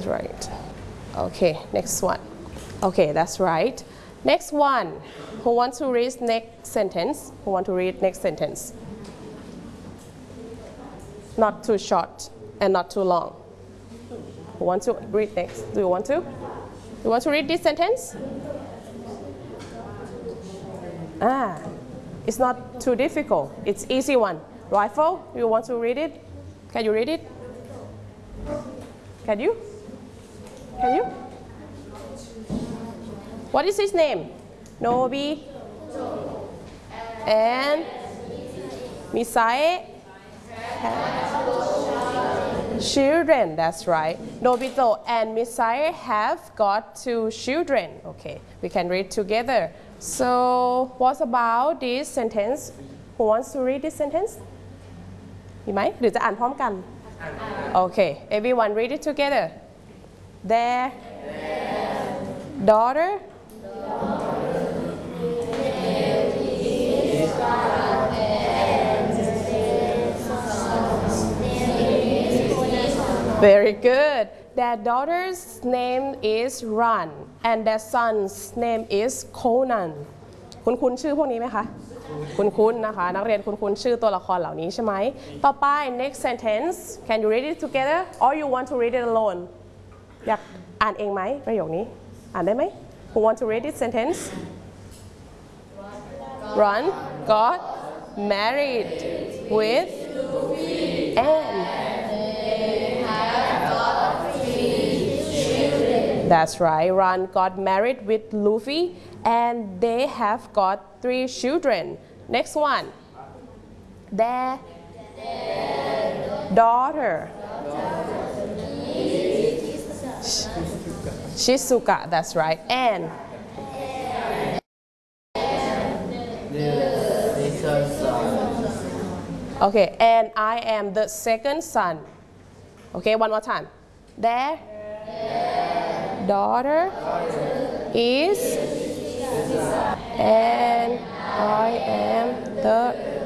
right. Okay, next one. Okay, that's right. Next one. Who wants to read next sentence? Who want to read next sentence? Not too short and not too long. Who wants to read next? Do you want to? You want to read this sentence? It's not too difficult. It's easy one. Rifle, you want to read it? Can you read it? Can you? Can you? What is his name? Nobi and Misae children. That's right. Nobito and Misae have got 2 children. Okay, we can read together. So, what about this sentence? Who wants to read this sentence? มีไหมหรือจะอ่านพร้อมกัน Okay, everyone read it together. Their daughter Very good. Their daughter's name is Ran and their son's name is Conan. คุ้นชื่อพวกนี้ไหมคะคุ้นนะคะนักเรียนคุ้นชื่อตัวละครเหล่านี้ใช่ไหมต่อไป next sentence can you read it together or you want to read it alone อยากอ่านเองไหมประโยคนี้อ่านได้ไหม Who want to read this sentence Ran got married with Anne That's right. Ran got married with Luffy and they have got 3 children. Next one. Their daughter. Shizuka. That's right. And okay, and I am the second son. Okay, one more time. Their daughter is and I am the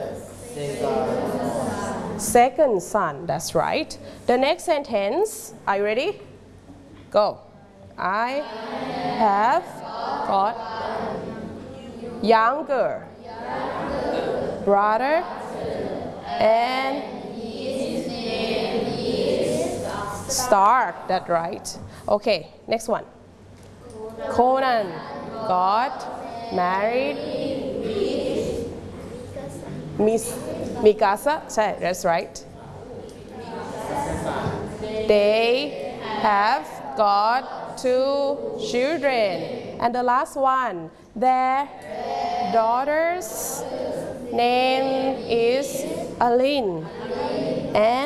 second son. That's right. The next sentence. Are you ready? Go. I have got younger brother and Stark. That's right. Okay, next one. Conan got married Mikasa. That's right. They have got 2 children. And the last one, their daughter's name is Aline. And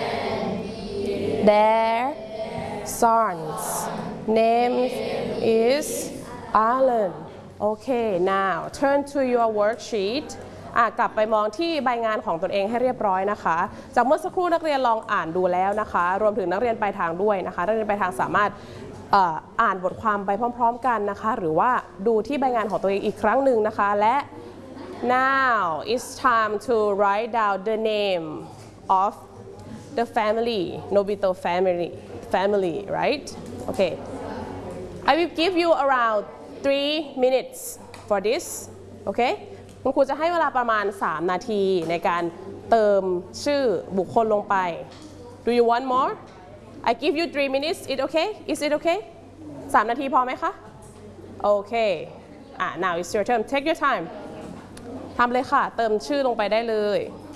their son's name is Alan. Okay, now turn to your worksheet. กลับไปมองที่ใบงานของตนเองให้เรียบร้อยนะคะจากเมื่อสักครู่นักเรียนลองอ่านดูแล้วนะคะรวมถึงนักเรียนปลายทางด้วยนะคะนักเรียนปลายทางสามารถอ่านบทความไปพร้อมๆกันนะคะหรือว่าดูที่ใบงานของตัวเองอีกครั้งหนึ่งนะคะและ now it's time to write down the name of the family Nobito family right okay I will give you around 3 minutes for this okay คุณครูจะให้เวลาประมาณ3 นาทีในการเติมชื่อบุคคลลงไป Do you want more I give you 3 minutes Is it okay 3 นาทีพอไหมคะ Okay now it's your turn take your time ทำเลยค่ะเติมชื่อลงไปได้เลย